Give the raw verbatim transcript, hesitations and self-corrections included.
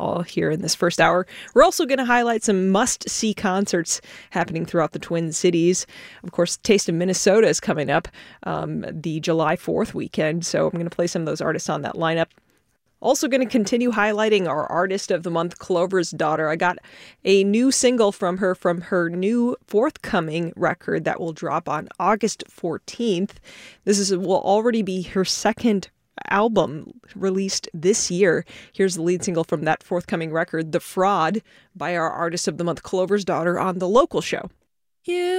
all here in this first hour. We're also going to highlight some must-see concerts happening throughout the Twin Cities. Of course, Taste of Minnesota is coming up um, the July fourth weekend, so I'm going to play some of those artists on that lineup. Also going to continue highlighting our Artist of the Month, Clover's Daughter. I got a new single from her from her new forthcoming record that will drop on August fourteenth. This is will already be her second album released this year. Here's the lead single from that forthcoming record, The Fraud, by our Artist of the Month, Clover's Daughter, on The Local Show. You